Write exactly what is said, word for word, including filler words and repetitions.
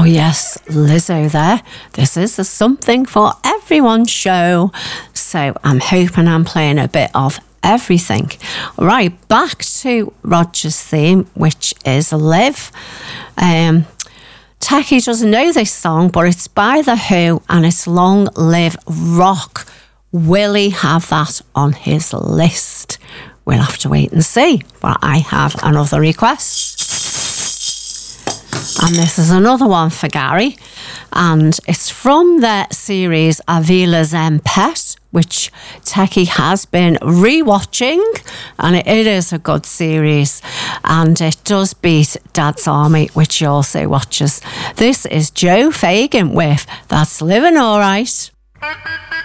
Oh yes, Lizzo there. This is a Something for Everyone show. So I'm hoping I'm playing a bit of everything. Right, back to Roger's theme, which is Live. Um, Techie doesn't know this song, but it's by The Who and it's Long Live Rock. Will he have that on his list? We'll have to wait and see. But I have another request. And this is another one for Gary. And it's from the series Avila's Zen Pet, which Techie has been rewatching. And it, it is a good series. And it does beat Dad's Army, which he also watches. This is Joe Fagan with That's Living Alright.